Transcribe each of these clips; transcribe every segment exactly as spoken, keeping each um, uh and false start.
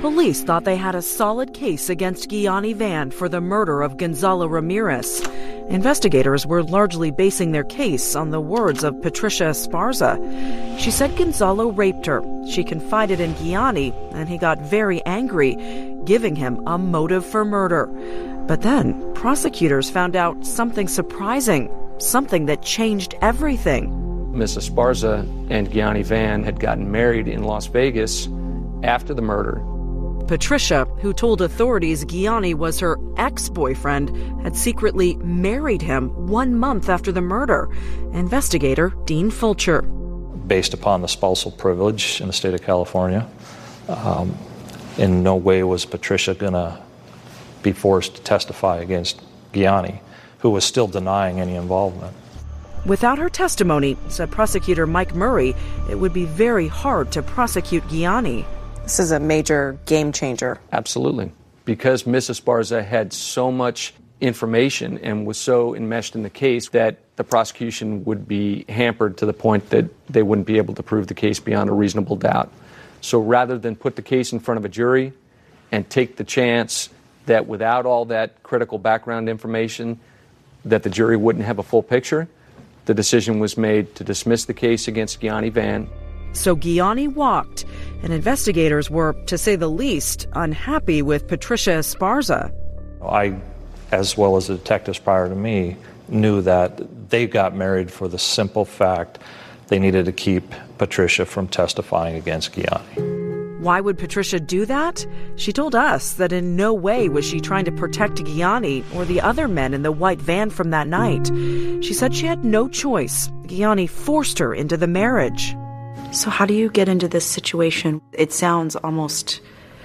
Police thought they had a solid case against Gianni Van for the murder of Gonzalo Ramirez. Investigators were largely basing their case on the words of Patricia Esparza. She said Gonzalo raped her. She confided in Gianni, and he got very angry, giving him a motive for murder. But then, prosecutors found out something surprising, something that changed everything. Miss Esparza and Gianni Van had gotten married in Las Vegas after the murder. Patricia, who told authorities Gianni was her ex-boyfriend, had secretly married him one month after the murder. Investigator Dean Fulcher. Based upon the spousal privilege in the state of California, um, in no way was Patricia going to be forced to testify against Gianni, who was still denying any involvement. Without her testimony, said prosecutor Mike Murray, it would be very hard to prosecute Gianni. This is a major game changer. Absolutely. Because Miss Esparza had so much information and was so enmeshed in the case that the prosecution would be hampered to the point that they wouldn't be able to prove the case beyond a reasonable doubt. So rather than put the case in front of a jury and take the chance that without all that critical background information that the jury wouldn't have a full picture, the decision was made to dismiss the case against Gianni Van. So Gianni walked, and investigators were, to say the least, unhappy with Patricia Esparza. I, as well as the detectives prior to me, knew that they got married for the simple fact they needed to keep Patricia from testifying against Gianni. Why would Patricia do that? She told us that in no way was she trying to protect Gianni or the other men in the white van from that night. She said she had no choice. Gianni forced her into the marriage. So how do you get into this situation? It sounds almost...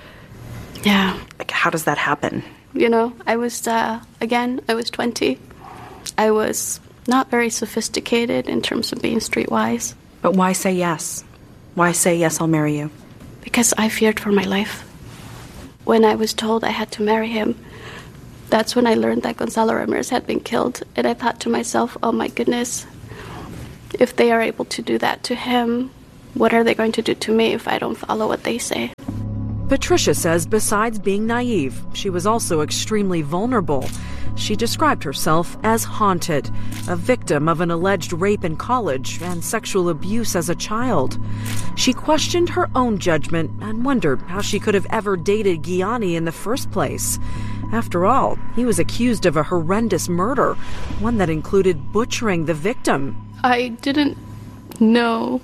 Yeah. Like, how does that happen? You know, I was, uh, again, I was twenty. I was not very sophisticated in terms of being streetwise. But why say yes? Why say, yes, I'll marry you? Because I feared for my life. When I was told I had to marry him, that's when I learned that Gonzalo Ramirez had been killed. And I thought to myself, oh my goodness, if they are able to do that to him, what are they going to do to me if I don't follow what they say? Patricia says besides being naive, she was also extremely vulnerable. She described herself as haunted, a victim of an alleged rape in college and sexual abuse as a child. She questioned her own judgment and wondered how she could have ever dated Gianni in the first place. After all, he was accused of a horrendous murder, one that included butchering the victim. I didn't know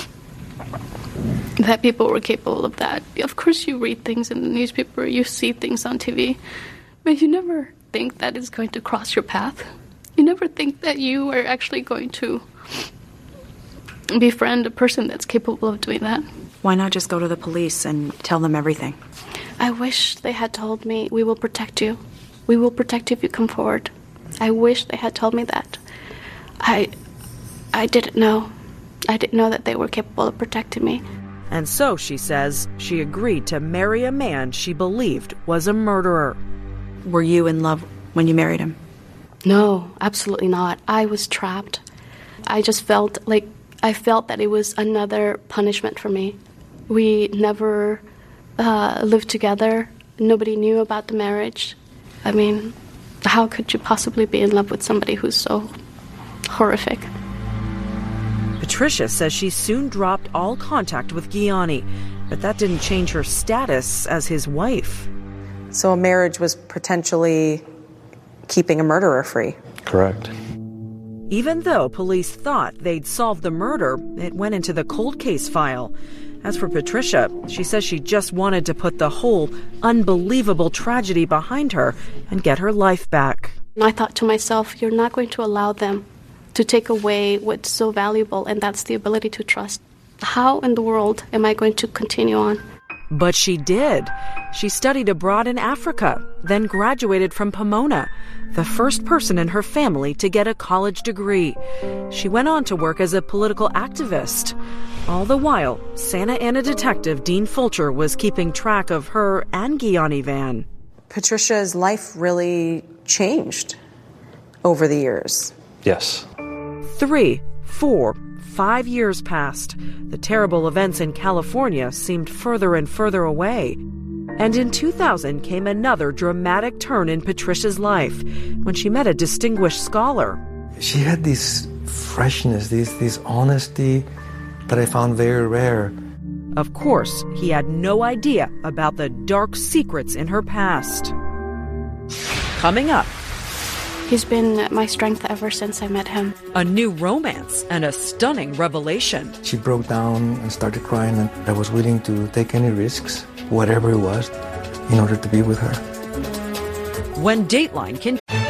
that people were capable of that. Of course you read things in the newspaper, you see things on T V, but you never think that it's going to cross your path. You never think that you are actually going to befriend a person that's capable of doing that. Why not just go to the police and tell them everything? I wish they had told me, we will protect you. We will protect you if you come forward. I wish they had told me that. I, I didn't know. I didn't know that they were capable of protecting me. And so, she says, she agreed to marry a man she believed was a murderer. Were you in love when you married him? No, absolutely not. I was trapped. I just felt like, I felt that it was another punishment for me. We never uh, lived together. Nobody knew about the marriage. I mean, how could you possibly be in love with somebody who's so horrific? Patricia says she soon dropped all contact with Gianni, but that didn't change her status as his wife. So a marriage was potentially keeping a murderer free. Correct. Even though police thought they'd solved the murder, it went into the cold case file. As for Patricia, she says she just wanted to put the whole unbelievable tragedy behind her and get her life back. And I thought to myself, you're not going to allow them to take away what's so valuable, and that's the ability to trust. How in the world am I going to continue on? But she did. She studied abroad in Africa, then graduated from Pomona, the first person in her family to get a college degree. She went on to work as a political activist. All the while, Santa Ana detective Dean Fulcher was keeping track of her and Gianni Van. Patricia's life really changed over the years. Yes. Three, four, five years passed. The terrible events in California seemed further and further away. And in two thousand came another dramatic turn in Patricia's life when she met a distinguished scholar. She had this freshness, this, this honesty that I found very rare. Of course, he had no idea about the dark secrets in her past. Coming up, He's been my strength ever since I met him. a new romance and a stunning revelation. She broke down and started crying, and I was willing to take any risks, whatever it was, in order to be with her. When Dateline can